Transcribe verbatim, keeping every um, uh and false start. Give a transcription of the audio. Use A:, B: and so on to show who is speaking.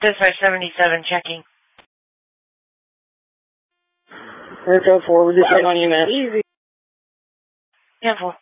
A: Dispatch seventy-seven checking.
B: Aircraft four, we're just checking on you, man. Easy.
A: Careful.